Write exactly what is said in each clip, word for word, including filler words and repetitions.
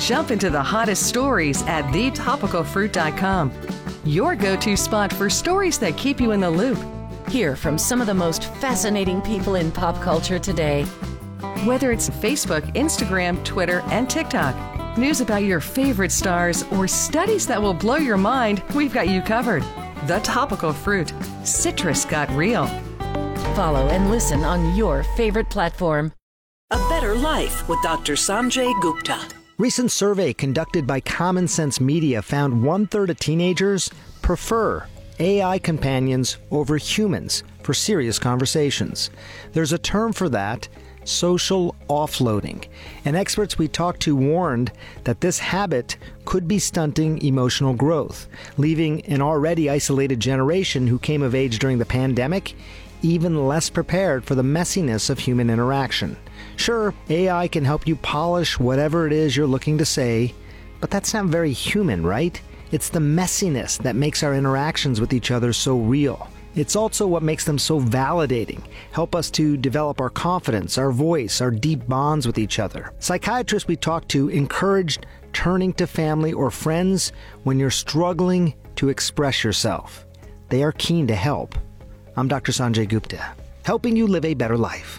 Jump into the hottest stories at the topical fruit dot com. Your go-to spot for stories that keep you in the loop. Hear from some of the most fascinating people in pop culture today. Whether it's Facebook, Instagram, Twitter, and TikTok, news about your favorite stars, or studies that will blow your mind, we've got you covered. The Topical Fruit. Citrus got real. Follow and listen on your favorite platform. A Better Life with Doctor Sanjay Gupta. Recent survey conducted by Common Sense Media found one-third of teenagers prefer A I companions over humans for serious conversations. There's a term for that, social offloading. And experts we talked to warned that this habit could be stunting emotional growth, leaving an already isolated generation who came of age during the pandemic even less prepared for the messiness of human interaction. Sure, A I can help you polish whatever it is you're looking to say, but that's not very human, right? It's the messiness that makes our interactions with each other so real. It's also what makes them so validating, help us to develop our confidence, our voice, our deep bonds with each other. Psychiatrists we talked to encouraged turning to family or friends when you're struggling to express yourself. They are keen to help. I'm Doctor Sanjay Gupta, helping you live a better life.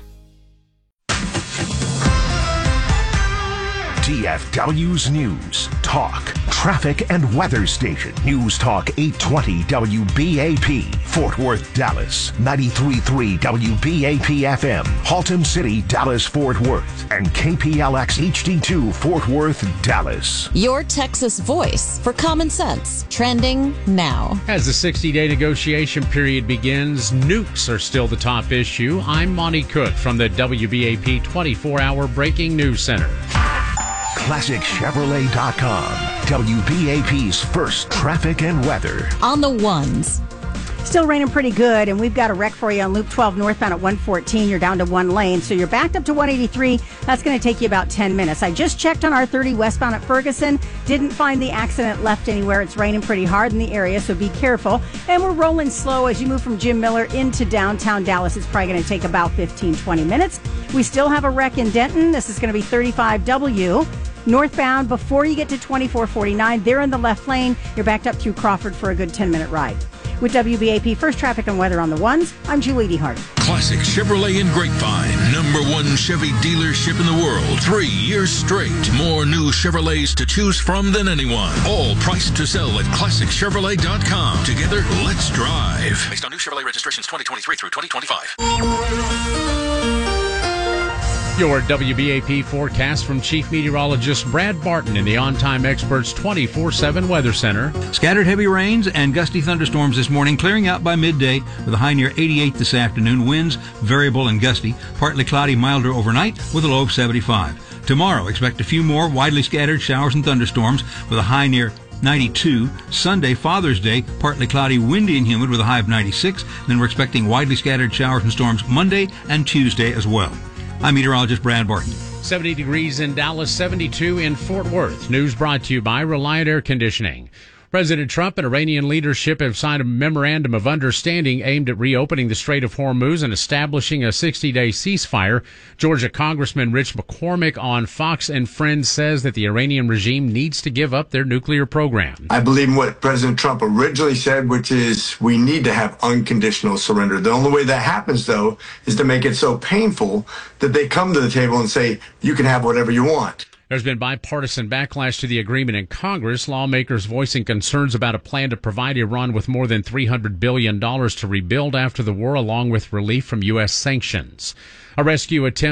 D F W's News, Talk, Traffic and Weather Station. News Talk eight twenty W B A P, Fort Worth, Dallas. ninety-three point three W B A P F M, Haltom City, Dallas, Fort Worth. And K P L X H D two, Fort Worth, Dallas. Your Texas voice for common sense. Trending now. As the sixty-day negotiation period begins, nukes are still the top issue. I'm Monty Cook from the W B A P twenty-four hour Breaking News Center. Classic Chevrolet dot com, W B A P's first traffic and weather. On the ones. Still raining pretty good, and we've got a wreck for you on Loop twelve northbound at one fourteen. You're down to one lane, so you're backed up to one eighty-three. That's going to take you about ten minutes. I just checked on R thirty westbound at Ferguson. Didn't find the accident left anywhere. It's raining pretty hard in the area, so be careful. And we're rolling slow as you move from Jim Miller into downtown Dallas. It's probably going to take about fifteen, twenty minutes. We still have a wreck in Denton. This is going to be thirty-five W. Northbound, before you get to twenty-four forty-nine, they're in the left lane. You're backed up through Crawford for a good ten-minute ride. With W B A P First Traffic and Weather on the ones, I'm Julie DeHart. Classic Chevrolet in Grapevine, number one Chevy dealership in the world, three years straight. More new Chevrolets to choose from than anyone. All priced to sell at Classic Chevrolet dot com. Together, let's drive. Based on new Chevrolet registrations twenty twenty-three through twenty twenty-five. Your W B A P forecast from Chief Meteorologist Brad Barton in the On Time Experts twenty-four seven Weather Center. Scattered heavy rains and gusty thunderstorms this morning, clearing out by midday with a high near eighty-eight this afternoon. Winds variable and gusty, partly cloudy, milder overnight with a low of seventy-five. Tomorrow, expect a few more widely scattered showers and thunderstorms with a high near ninety-two. Sunday, Father's Day, partly cloudy, windy and humid with a high of ninety-six. Then we're expecting widely scattered showers and storms Monday and Tuesday as well. I'm meteorologist Brad Barton. seventy degrees in Dallas, seventy-two in Fort Worth. News brought to you by Reliant Air Conditioning. President Trump and Iranian leadership have signed a memorandum of understanding aimed at reopening the Strait of Hormuz and establishing a sixty-day ceasefire. Georgia Congressman Rich McCormick on Fox and Friends says that the Iranian regime needs to give up their nuclear program. I believe in what President Trump originally said, which is we need to have unconditional surrender. The only way that happens, though, is to make it so painful that they come to the table and say, you can have whatever you want. There's been bipartisan backlash to the agreement in Congress, lawmakers voicing concerns about a plan to provide Iran with more than three hundred billion dollars to rebuild after the war, along with relief from U S sanctions. A rescue attempt